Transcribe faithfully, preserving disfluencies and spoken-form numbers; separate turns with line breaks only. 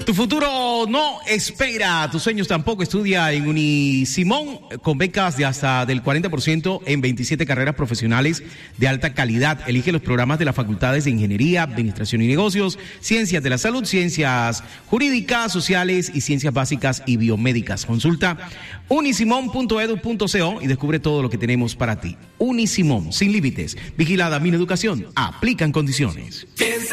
Tu futuro no espera, tus sueños tampoco. Estudia en Unisimón con becas de hasta del cuarenta por ciento en veintisiete carreras profesionales de alta calidad. Elige los programas de las facultades de Ingeniería, Administración y Negocios, Ciencias de la Salud, Ciencias Jurídicas, Sociales y Ciencias Básicas y Biomédicas. Consulta unisimón punto edu punto co y descubre todo lo que tenemos para ti. Unisimón, sin límites. Vigilada Mineducación. Aplican condiciones.